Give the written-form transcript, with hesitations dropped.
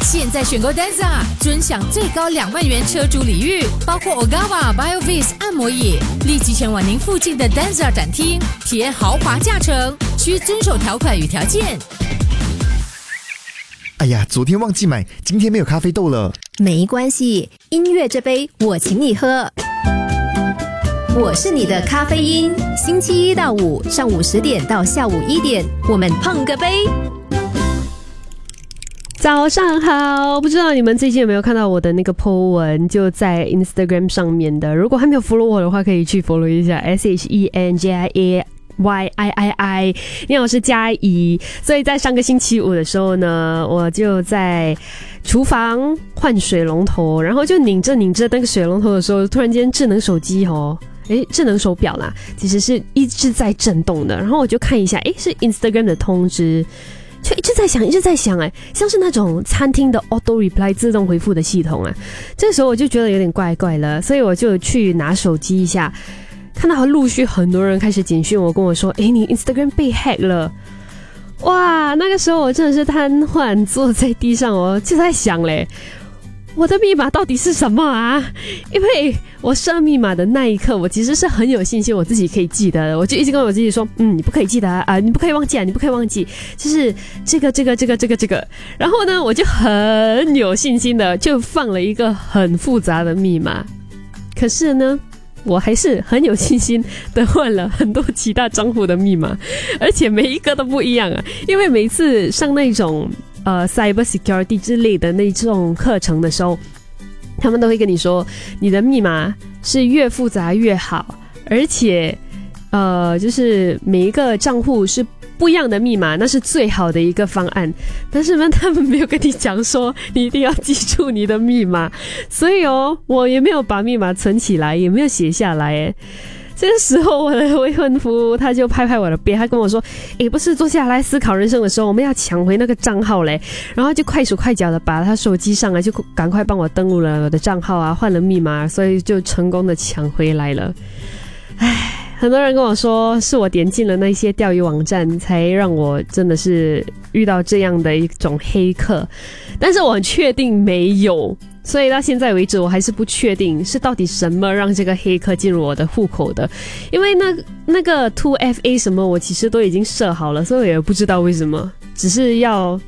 现在选购 Denza， 尊享最高2万元车主礼遇，包括 Ogawa BioVis 按摩椅，立即前往您附近的 Denza 展厅，体验豪华驾乘，需遵守条款与条件。 哎呀，昨天忘记买，今天没有咖啡豆了。 没关系，音乐这杯我请你喝。我是你的咖啡因，星期一到五上午10点到下午1点，我们碰个杯。 早上好，不知道你们最近有没有看到我的那个 po 文，就在 Instagram 上面的。如果还没有 follow 我的话，可以去 follow 一下 SHENJIAYII。你好，我是佳怡。所以在上个星期五的时候呢，我就在厨房换水龙头，然后就拧着那个水龙头的时候，突然间智能手机智能手表啦，其实是一直在震动的。然后我就看一下，是 Instagram 的通知，就一直在响，像是那种餐厅的 auto reply 自动回复的系统啊。这个时候我就觉得有点怪怪了，所以我就去拿手机一下，看到陆续很多人开始简讯我，跟我说你 Instagram 被 hack 了。哇，那个时候我真的是瘫痪坐在地上，我就在想我的密码到底是什么啊？因为我设密码的那一刻，我其实是很有信心我自己可以记得的，我就一直跟我自己说，你不可以记得啊，你不可以忘记啊，你不可以忘记，就是这个。然后呢，我就很有信心的就放了一个很复杂的密码，可是呢，我还是很有信心的换了很多其他账户的密码，而且每一个都不一样啊，因为每次上那种cyber security 之类的那种课程的时候，他们都会跟你说，你的密码是越复杂越好，而且就是每一个账户是不一样的密码，那是最好的一个方案。但是呢，他们没有跟你讲说你一定要记住你的密码，所以我也没有把密码存起来，也没有写下来这个时候我的未婚夫他就拍拍我的背，他跟我说不是坐下来思考人生的时候，我们要抢回那个账号然后就快手快脚的把他手机上就赶快帮我登录了我的账号啊，换了密码，所以就成功的抢回来了。很多人跟我说是我点进了那些钓鱼网站才让我真的是遇到这样的一种黑客，但是我很确定没有，所以到现在为止我还是不确定是到底什么让这个黑客进入我的户口的，因为那个 2FA 什么我其实都已经设好了，所以我也不知道为什么，只是要